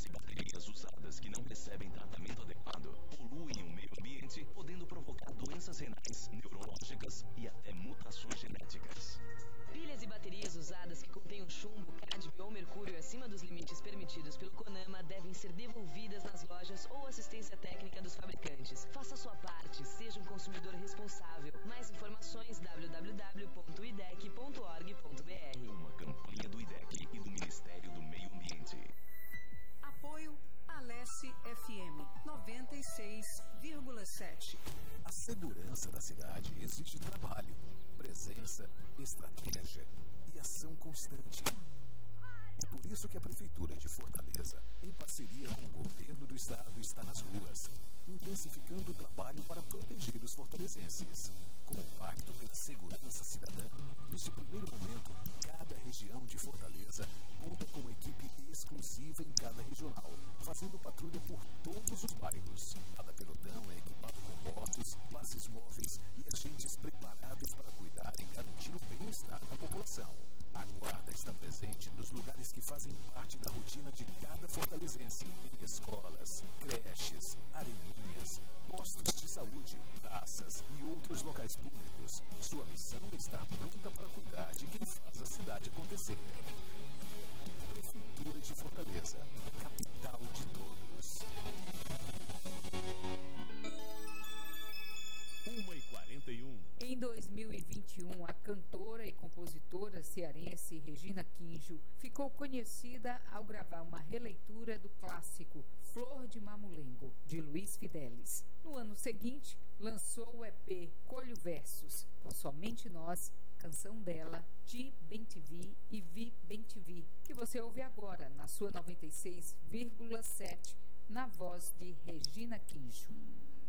e baterias usadas que não recebem tratamento adequado poluem o meio ambiente, podendo provocar doenças renais, neurológicas e até mutações genéticas. Pilhas e baterias usadas que contenham chumbo, cádmio ou mercúrio acima dos limites permitidos pelo CONAMA devem ser devolvidas nas lojas ou assistência técnica dos fabricantes. Faça a sua parte, seja um consumidor responsável. Mais informações www.idec.org.br. Uma campanha do IDEC e do Ministério do Meio Ambiente. Apoio Alesse FM 96,7. A segurança da cidade exige trabalho, presença, estratégia e ação constante. É por isso que a Prefeitura de Fortaleza, em parceria com o Governo do Estado, está nas ruas, intensificando o trabalho para proteger os fortalezenses. Com o Pacto pela Segurança Cidadã, neste primeiro momento, cada região de Fortaleza conta com uma equipe exclusiva em cada regional, fazendo patrulha por todos os bairros. Cada pelotão é equipado com motos, classes móveis e agentes preparados para cuidar e garantir o bem-estar da população. A Guarda está presente nos lugares que fazem parte da rotina de cada fortalezense, em escolas, creches, areninhas, postos de saúde, praças e outros locais públicos. Sua missão é estar pronta para cuidar de quem faz a cidade acontecer. Prefeitura de Fortaleza, capital de todos. 1h41. Em 2021, a cantora e compositora cearense Regina Kinjo ficou conhecida ao gravar uma releitura do clássico Flor de Mamulengo, de Luiz Fidelis. No ano seguinte, lançou o EP Colho Versos, com Somente Nós, canção dela, de Bem-TV e Vi Bem-TV, que você ouve agora na sua 96,7, na voz de Regina Kinjo.